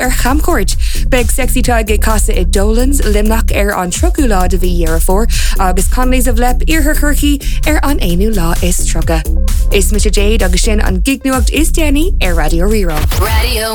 ar chamcourt. Beg sexy taige casa I Dolans limnach ar an trochu lá de bhí dhearafór agus conlays of lep ar churchi ar an éú lá is troga. Is Mr. Jade agus sin an gignuacht is Jenny ar Radio Rero. Radio